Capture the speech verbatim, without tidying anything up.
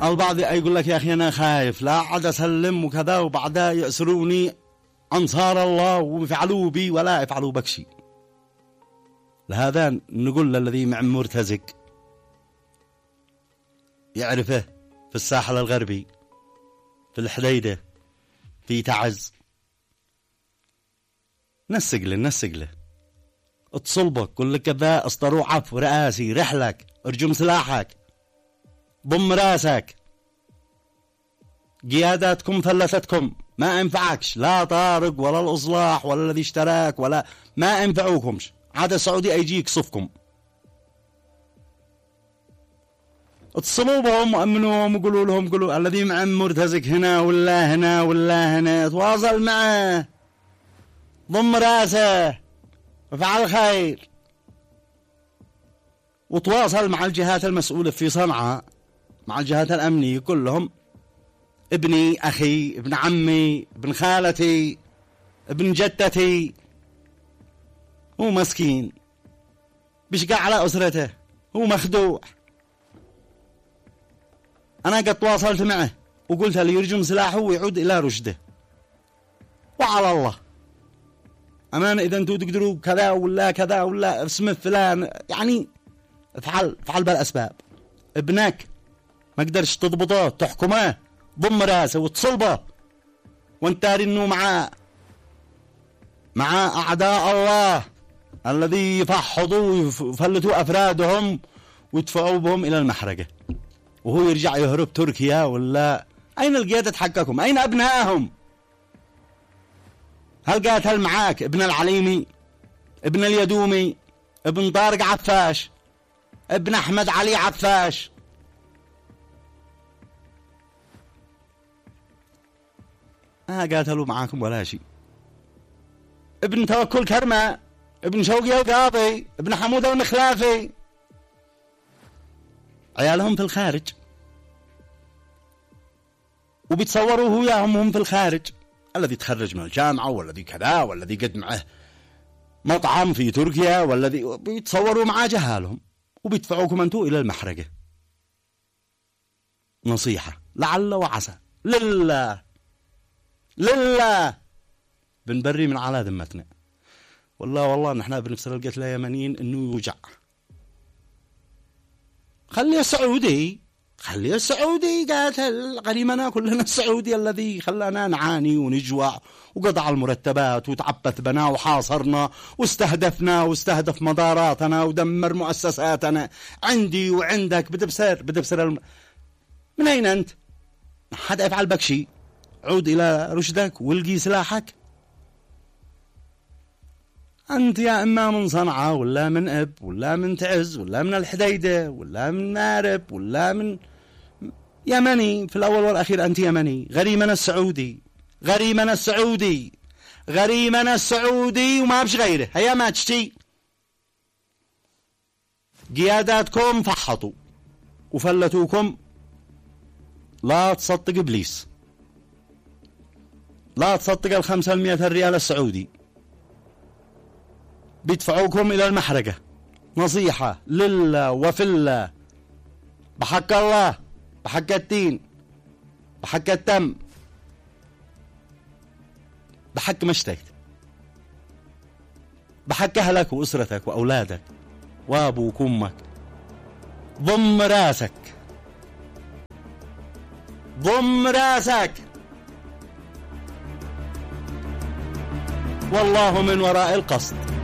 البعض يقول لك يا أخي أنا خايف لا عاد أسلم وكذا وبعدها يأسروني أنصار الله ويفعلوا بي ولا يفعلوا بك شيء. لهذا نقول للذي مع مرتزق يعرفه في الساحل الغربي، في الحديدة، في تعز، نسق له نسق له اتصلبك قل لك كذا اصطروا عفو رئاسي رحلك ارجم سلاحك ضم راسك قياداتكم ثلثتكم ما ينفعكش لا طارق ولا الإصلاح ولا الذي اشتراك ولا ما ينفعوكمش عاد السعودي يجيك صفكم. اتصلوا بهم وأمنوهم وقولوا لهم قولوا الذي مع مرتزق هنا ولا هنا ولا هنا تواصل معه ضم راسه وفعل خير وتواصل مع الجهات المسؤولة في صنعاء مع الجهات الأمنية كلهم ابني أخي ابن عمي ابن خالتي ابن جدتي هو مسكين بيشقى على أسرته هو مخدوع. أنا قد تواصلت معه وقلت له يرجم سلاحه ويعود إلى رشده وعلى الله أمان إذا أنتوا تقدروا كذا ولا كذا ولا اسم فلان يعني افعل افعل بالأسباب. ابنك ما قدرش تضبطه تحكمه ضم راسه وتصلبه وانت تاري انه مع مع أعداء الله الذي يفحضوا ويفلتوا أفرادهم ويدفعوا بهم إلى المحرقة وهو يرجع يهرب تركيا ولا أين القيادة حقكم؟ أين أبنائهم؟ هل قاتل معاك ابن العليمي ابن اليدومي ابن طارق عفاش ابن أحمد علي عفاش؟ ما قاتلوا معاكم ولا شيء. ابن توكل كرمة ابن شوقي القاضي ابن حمودة المخلافي عيالهم في الخارج وبيتصوروا هو ياهم هم في الخارج الذي تخرج من الجامعة والذي كذا والذي قد معه مطعم في تركيا والذي بيتصوروا مع جهالهم وبيدفعوكم أنتوا إلى المحرقة. نصيحة لعل وعسى لله لله بنبري من على ذمتنا والله والله نحن بنفسر القتلى يمنيين انه يوجع. خلي السعودي خلي السعودي قاتل غريمنا كلنا السعودي الذي خلانا نعاني ونجوع وقطع المرتبات وتعبث بنا وحاصرنا واستهدفنا واستهدف مداراتنا ودمر مؤسساتنا عندي وعندك. بدبسر بدبسر الم... من أين أنت؟ حد يفعل بك شيء. عود إلى رشدك والقي سلاحك. أنت يا إما من صنعاء ولا من إب ولا من تعز ولا من الحديدة ولا من نارب ولا من يمني في الأول والأخير أنت يمني. غريمنا السعودي غريمنا السعودي غريمنا السعودي وما بش غيره. هيا ما تشتي قياداتكم فحطوا وفلتوكم. لا تصدق إبليس لا تصدق الخمسة المئة الريال السعودي بيدفعوكم إلى المحرقة. نصيحة لله وفي الله بحق الله بحق الدين بحق الدم بحق مشتك بحق أهلك وأسرتك وأولادك وأبوك وأمك. ضم راسك ضم راسك والله من وراء القصد.